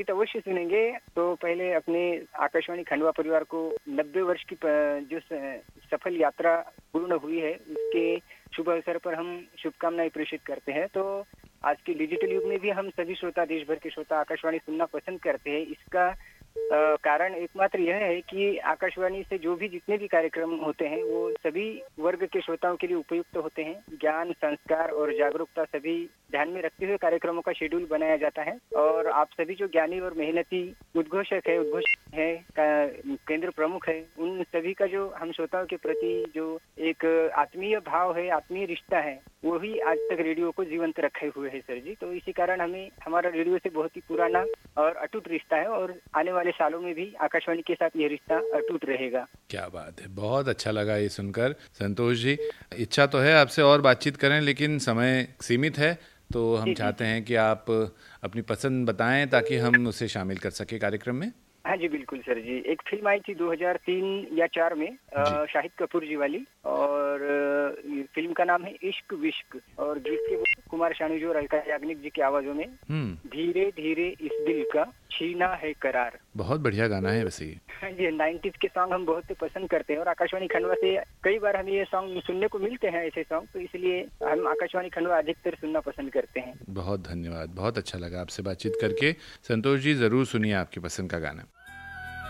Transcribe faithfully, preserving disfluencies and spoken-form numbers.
गीत अवश्य सुनेंगे। तो पहले अपने आकाशवाणी खंडवा परिवार को नब्बे वर्ष की जो सफल यात्रा पूर्ण हुई है, उसके शुभ अवसर पर हम शुभकामनाएं प्रेषित करते हैं। तो आज के डिजिटल युग में भी हम सभी श्रोता, देश भर के श्रोता आकाशवाणी सुनना पसंद करते हैं। इसका आ, कारण एकमात्र यह है कि आकाशवाणी से जो भी जितने भी कार्यक्रम होते हैं वो सभी वर्ग के श्रोताओं के लिए उपयुक्त होते हैं। ज्ञान, संस्कार और जागरूकता सभी ध्यान में रखते हुए कार्यक्रमों का शेड्यूल बनाया जाता है। और आप सभी जो ज्ञानी और मेहनती उद्घोषक है उद्घोषक है केंद्र प्रमुख है, उन सभी का जो हम श्रोताओं के प्रति जो एक आत्मीय भाव है, आत्मीय रिश्ता है, वो ही आज तक रेडियो को जीवंत रखे हुए है सर जी। तो इसी कारण हमें हमारा रेडियो से बहुत ही पुराना और अटूट रिश्ता है और आने वाले सालों में भी आकाशवाणी के साथ यह रिश्ता अटूट रहेगा। क्या बात है, बहुत अच्छा लगा ये सुनकर संतोष जी। इच्छा तो है आपसे और बातचीत करें, लेकिन समय सीमित है, तो हम चाहते हैं कि आप अपनी पसंद बताएं ताकि हम उसे शामिल कर सके कार्यक्रम में। हाँ जी बिल्कुल सर जी। एक फिल्म आई थी दो हज़ार तीन या चार में, शाहिद कपूर जी वाली, और फिल्म का नाम है इश्क विश्क, और गीत के कुमार शानू जी और अलका याग्निक जी की आवाजों में, धीरे धीरे इस दिल का छीना है करार। बहुत बढ़िया गाना है वैसे ये। हाँ जी, नाइन्टीज के सॉन्ग हम बहुत पसंद करते हैं और आकाशवाणी खंडवा से कई बार हमें ये सॉन्ग सुनने को मिलते हैं, ऐसे सॉन्ग, तो इसलिए हम आकाशवाणी खंडवा अधिकतर सुनना पसंद करते हैं। बहुत धन्यवाद, बहुत अच्छा लगा आपसे बातचीत करके। संतोष जी, जरूर सुनिए आपकी पसंद का गाना।